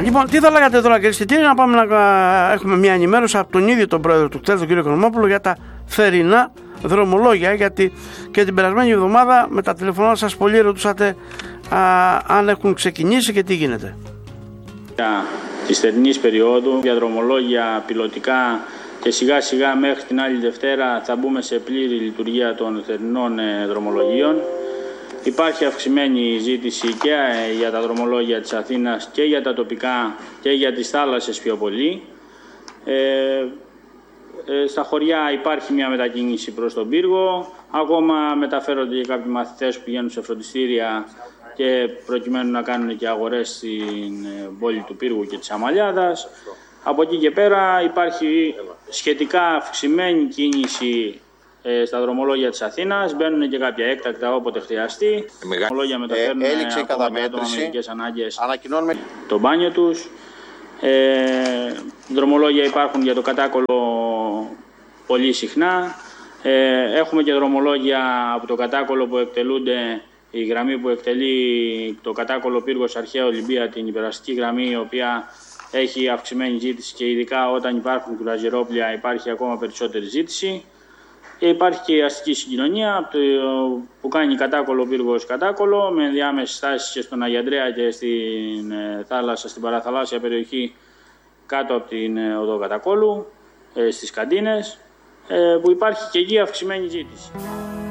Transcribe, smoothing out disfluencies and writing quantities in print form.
Λοιπόν, τι θα λέγατε τώρα, κύριε Στητήρη, να πάμε να έχουμε μια ενημέρωση από τον ίδιο τον πρόεδρο του ΚΤΕΛ, τον κύριο Οικονομόπουλο, για τα θερινά δρομολόγια, γιατί και την περασμένη εβδομάδα με τα τηλεφωνά σας πολλοί ρωτούσατε αν έχουν ξεκινήσει και τι γίνεται. Της θερινής περίοδου για δρομολόγια πιλωτικά και σιγά σιγά μέχρι την άλλη Δευτέρα θα μπούμε σε πλήρη λειτουργία των θερινών δρομολογίων. Υπάρχει αυξημένη ζήτηση και για τα δρομολόγια της Αθήνας και για τα τοπικά και για τις θάλασσες πιο πολύ. Στα χωριά υπάρχει μια μετακίνηση προς τον πύργο. Ακόμα μεταφέρονται και κάποιοι μαθητές που πηγαίνουν σε φροντιστήρια και προκειμένου να κάνουν και αγορές στην πόλη του Πύργου και της Αμαλιάδας. Από εκεί και πέρα υπάρχει σχετικά αυξημένη κίνηση στα δρομολόγια της Αθήνας. Μπαίνουν και κάποια έκτακτα όποτε χρειαστεί. Δρομολόγια μεταφέρουν ακόμα και άτομα με ειδικές ανάγκες το μπάνιο τους. Δρομολόγια υπάρχουν για το Κατάκολο πολύ συχνά. Έχουμε και δρομολόγια από το Κατάκολο που εκτελούνται. Η γραμμή που εκτελεί το Κατάκολο Πύργος Αρχαία Ολυμπία, την υπεραστική γραμμή, η οποία έχει αυξημένη ζήτηση και ειδικά όταν υπάρχουν κουραζιερόπλια υπάρχει ακόμα περισσότερη ζήτηση. Και υπάρχει και η αστική συγκοινωνία που κάνει Κατάκολο Πύργος Κατάκολο με ενδιάμεσες στάσεις και στον Αγιαντρέα και στην θάλασσα, στην παραθαλάσσια περιοχή κάτω από την οδό Κατακόλου, στις Καντίνες, που υπάρχει και εκεί αυξημένη ζήτηση.